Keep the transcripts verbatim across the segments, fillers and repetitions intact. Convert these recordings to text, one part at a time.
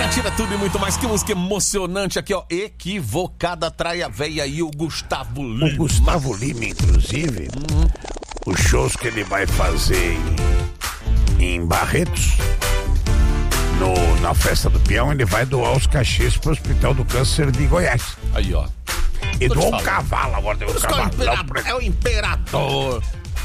Mentira, tudo e muito mais. Que música emocionante aqui, ó. Equivocada, trai a véia e o Gustavo Lima. O Gustavo Lima, inclusive, uhum. os shows que ele vai fazer em, em Barretos, no, na festa do peão, ele vai doar os cachês pro Hospital do Câncer de Goiás. Aí, ó. E doou um cavalo agora. Deu um cavalo. É o imperador.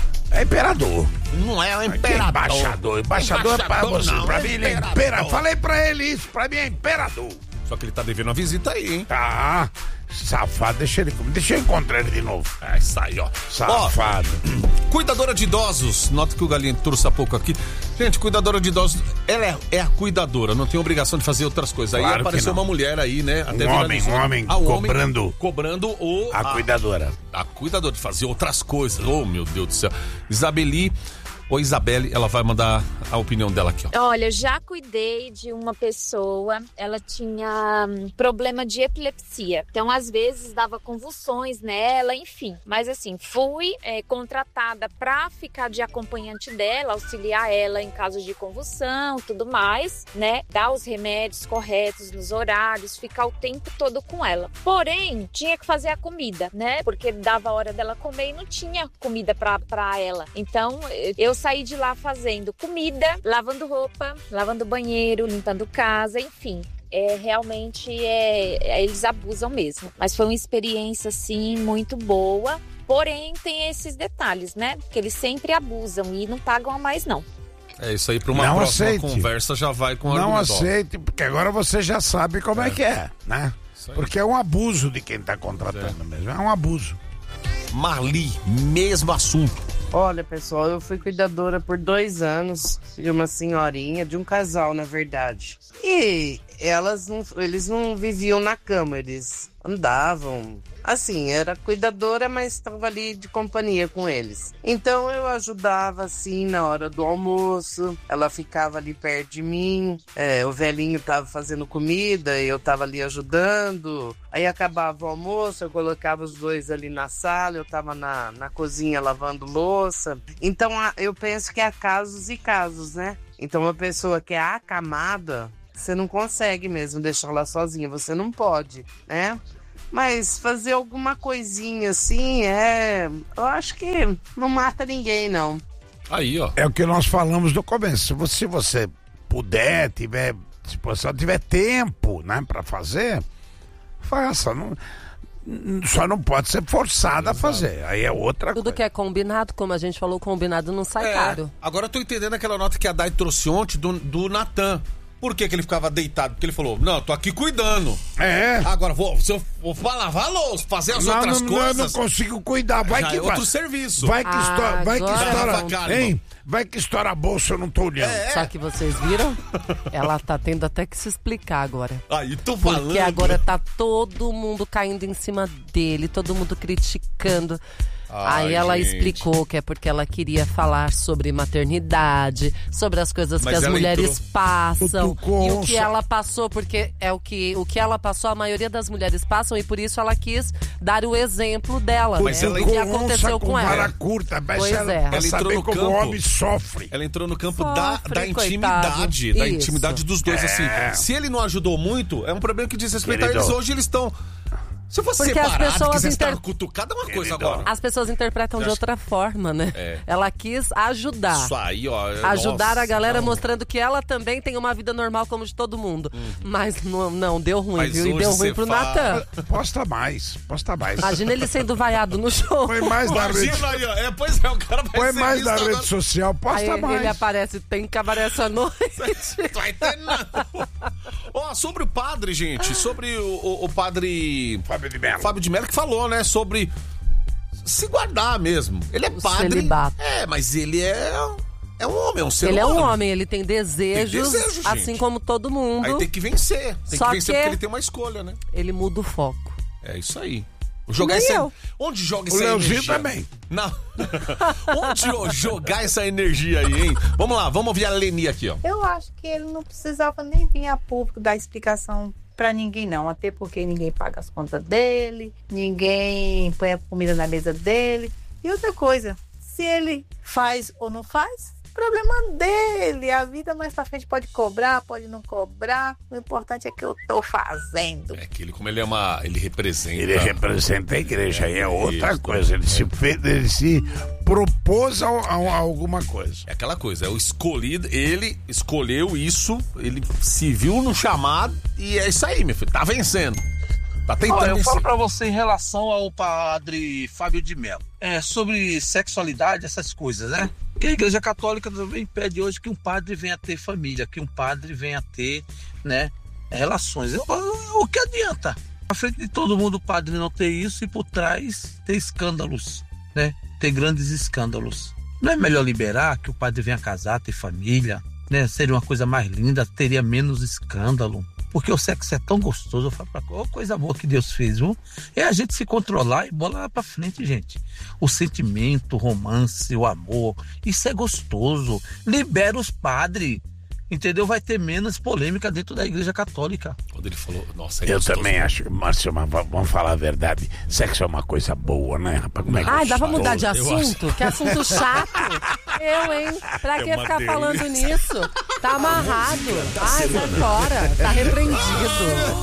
É imperador. Não é o imperador. É embaixador. Embaixador, embaixador é pra você. Não, pra é mim ele é imperador. Falei pra ele isso. Pra mim é imperador. Só que ele tá devendo uma visita aí, hein? Tá. Safado. Deixa ele comigo. Deixa eu encontrar ele de novo. É isso aí, ó. Safado. Ó, cuidadora de idosos. Nota que o Galinho trouxe há pouco aqui. Gente, cuidadora de idosos, ela é, é a cuidadora. Não tem obrigação de fazer outras coisas. Aí claro apareceu uma mulher aí, né? Até um homem, um homem ah, cobrando. Homem, cobrando o... A, a cuidadora. A cuidadora de fazer outras coisas. Oh, meu Deus do céu. Isabeli... Ô Isabelle, ela vai mandar a opinião dela aqui, ó. Olha, eu já cuidei de uma pessoa, ela tinha hum, problema de epilepsia. Então, às vezes, dava convulsões nela, enfim. Mas, assim, fui é, contratada pra ficar de acompanhante dela, auxiliar ela em caso de convulsão, tudo mais, né? Dar os remédios corretos nos horários, ficar o tempo todo com ela. Porém, tinha que fazer a comida, né? Porque dava a hora dela comer e não tinha comida pra, pra ela. Então, eu saí de lá fazendo comida, lavando roupa, lavando banheiro, limpando casa, enfim. É, realmente é, eles abusam mesmo. Mas foi uma experiência, assim, muito boa. Porém, tem esses detalhes, né? Que eles sempre abusam e não pagam a mais, não. É isso aí, para uma não próxima aceite. conversa já vai com Não argumento. aceite, porque agora você já sabe como é, é que é, né? Porque é um abuso de quem tá contratando é. mesmo, é um abuso. Marli, mesmo assunto. Olha, pessoal, eu fui cuidadora por dois anos de uma senhorinha, de um casal, na verdade. E elas não, eles não viviam na cama, eles andavam. Assim, era cuidadora, mas estava ali de companhia com eles. Então eu ajudava assim na hora do almoço, ela ficava ali perto de mim, é, o velhinho estava fazendo comida e eu estava ali ajudando. Aí acabava o almoço, eu colocava os dois ali na sala, eu estava na, na cozinha lavando louça. Então eu penso que há casos e casos, né? Então uma pessoa que é acamada, você não consegue mesmo deixar ela sozinha, você não pode, né? Mas fazer alguma coisinha assim, é... eu acho que não mata ninguém, não. Aí, ó. É o que nós falamos no começo. Se você, se você puder, tiver disposição, tiver tempo, né, pra fazer, faça. Não, só não pode ser forçada a fazer. Aí é outra Tudo coisa. que é combinado, como a gente falou, combinado não sai é, caro. Agora eu tô entendendo aquela nota que a Dai trouxe ontem do, do Natan. Por que que ele ficava deitado? Porque ele falou, não, eu tô aqui cuidando. É. Agora, vou, se eu vou lavar a louça, fazer as não, outras não, coisas... Não, não consigo cuidar. Vai já que é outro vai. serviço. Vai que ah, estoura, vai que estoura, cara, hein? Vai que estoura a bolsa, eu não tô olhando. É. Só que vocês viram? Ela tá tendo até que se explicar agora. Aí, tô falando. Porque agora tá todo mundo caindo em cima dele, todo mundo criticando. Ai, Aí ela gente. explicou que é porque ela queria falar sobre maternidade, sobre as coisas Mas que as ela mulheres entrou... passam e o que Onça. ela passou, porque é o que, o que ela passou, a maioria das mulheres passam e por isso ela quis dar o exemplo dela, Mas né? ela O que entrou aconteceu com com vara ela. curta, mas Pois ela, é. ela Ela entrou saber no como campo. o homem sofre. Ela entrou no campo Sofre, da, da coitado. intimidade, da Isso. intimidade dos dois, É. assim. Se ele não ajudou muito, é um problema que diz respeito a Querido. eles. Hoje eles estão... Se eu fosse Porque as separado, pessoas quisesse inter- dar uma cutucada, é uma coisa Querido. agora. As pessoas interpretam de acha- outra forma, né? É. Ela quis ajudar. Isso aí, ó. Ajudar nossa, a galera não. mostrando que ela também tem uma vida normal como de todo mundo. Uhum. Mas não, não, deu ruim, Mas viu? E hoje deu ruim você pro fala- Natan. Posta mais, posta mais. Imagina ele sendo vaiado no show. Põe mais na rede, Imagina aí, ó. É, pois é, o cara vai põe ser mais visto na agora. rede social, Aí posta ele, mais. ele aparece, tem cabaré essa noite. Vai ter nada. Ó, sobre o padre, gente, sobre o, o, o padre Fábio de Mello. Fábio de Mello que falou, né, sobre se guardar mesmo. Ele é O padre. celibato. É, mas ele é é um homem, é um ser Ele é um humano. homem, ele tem desejos, Tem desejo, assim gente. como todo mundo. Aí tem que vencer. Tem Só que vencer que- porque ele tem uma escolha, né? Ele muda o foco. É isso aí. Jogar Nem essa... eu. Onde joga O essa Leozinho energia? também. Não. Onde eu jogar essa energia aí, hein? Vamos lá, vamos ouvir a Leni aqui, ó. Eu acho que ele não precisava nem vir a público dar explicação pra ninguém, não. Até porque ninguém paga as contas dele, ninguém põe a comida na mesa dele. E outra coisa, se ele faz ou não faz, Problema dele. A vida mais pra frente pode cobrar, pode não cobrar. O importante é que eu tô fazendo. É que ele, como ele é uma. Ele representa. Ele representa a igreja, aí é outra isso, coisa. Ele, é. se, fez, ele se propôs a, a, a alguma coisa. É aquela coisa, é o escolhido, ele escolheu isso, ele se viu no chamado e é isso aí, meu filho. Tá vencendo. Tá tentando Olha, eu vencer. falo pra você em relação ao padre Fábio de Mello. É, sobre sexualidade, essas coisas, né? Que a Igreja Católica também pede hoje que um padre venha ter família, que um padre venha ter, né, relações. Eu, o que adianta? Na frente de todo mundo o padre não ter isso e por trás ter escândalos, né? Ter grandes escândalos. Não é melhor liberar que o padre venha casar, ter família, né? Seria uma coisa mais linda, teria menos escândalo. Porque o sexo é tão gostoso, eu falo pra oh, coisa boa que Deus fez, viu? É a gente se controlar e bola lá pra frente, gente. O sentimento, o romance, o amor, isso é gostoso. Libera os padres, entendeu? Vai ter menos polêmica dentro da Igreja Católica. Quando ele falou, nossa, é Eu gostoso. também acho, Márcio, mas vamos falar a verdade. Sexo é uma coisa boa, né, rapaz? Como é Ai, dá pra gostoso. mudar de Eu assunto? Que assunto chato. Eu, hein? Pra É que uma ficar delícia. falando nisso? Tá amarrado. Ai, sai fora. Tá repreendido.